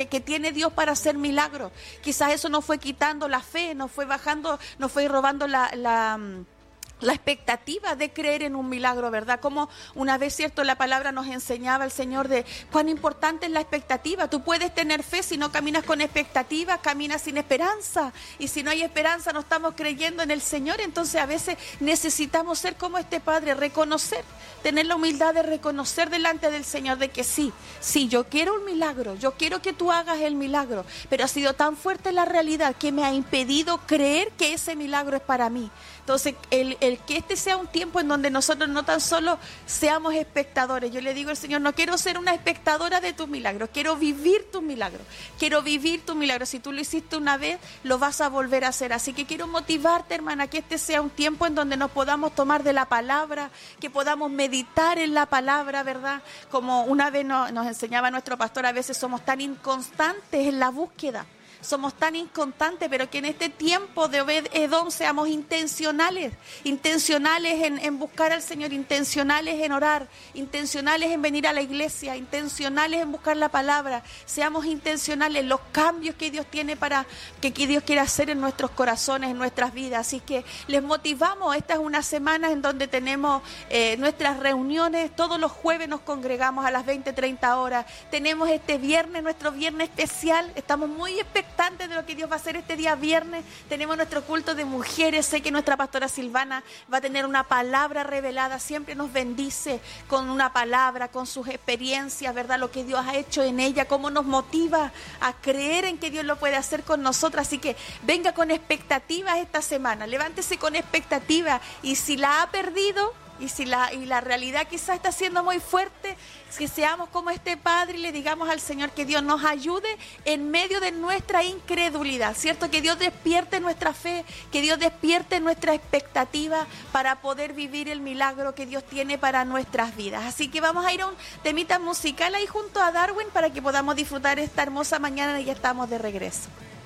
que tiene Dios para hacer milagros. Quizás eso nos fue quitando la fe, nos fue bajando, nos fue robando la expectativa de creer en un milagro, ¿verdad? Como una vez, cierto, la palabra nos enseñaba el Señor de cuán importante es la expectativa. Tú puedes tener fe si no caminas con expectativa, caminas sin esperanza. Y si no hay esperanza, no estamos creyendo en el Señor. Entonces a veces necesitamos ser como este Padre, reconocer, tener la humildad de reconocer delante del Señor de que sí, yo quiero un milagro, yo quiero que tú hagas el milagro, pero ha sido tan fuerte la realidad que me ha impedido creer que ese milagro es para mí. Entonces, el que este sea un tiempo en donde nosotros no tan solo seamos espectadores. Yo le digo al Señor, no quiero ser una espectadora de tus milagros, quiero vivir tus milagros, quiero vivir tus milagros. Si tú lo hiciste una vez, lo vas a volver a hacer. Así que quiero motivarte, hermana, que este sea un tiempo en donde nos podamos tomar de la palabra, que podamos meditar en la palabra, ¿verdad? Como una vez nos enseñaba nuestro pastor, a veces somos tan inconstantes en la búsqueda. Somos tan inconstantes, pero que en este tiempo de Obed-Edom seamos intencionales en buscar al Señor, intencionales en orar, intencionales en venir a la iglesia, intencionales en buscar la palabra. Seamos intencionales en los cambios que Dios tiene que Dios quiere hacer en nuestros corazones, en nuestras vidas. Así que les motivamos. Esta es una semana en donde tenemos nuestras reuniones. Todos los jueves nos congregamos a las 20:30 horas. Tenemos este viernes, nuestro viernes especial. Estamos muy expectantes de lo que Dios va a hacer este día viernes. Tenemos nuestro culto de mujeres. Sé que nuestra pastora Silvana va a tener una palabra revelada. Siempre nos bendice con una palabra, con sus experiencias, ¿verdad? Lo que Dios ha hecho en ella, cómo nos motiva a creer en que Dios lo puede hacer con nosotros. Así que venga con expectativas esta semana. Levántese con expectativa. Y si la ha perdido, y la realidad quizás está siendo muy fuerte, que seamos como este Padre y le digamos al Señor que Dios nos ayude en medio de nuestra incredulidad, ¿cierto? Que Dios despierte nuestra fe, que Dios despierte nuestra expectativa para poder vivir el milagro que Dios tiene para nuestras vidas. Así que vamos a ir a un temita musical ahí junto a Darwin para que podamos disfrutar esta hermosa mañana y ya estamos de regreso.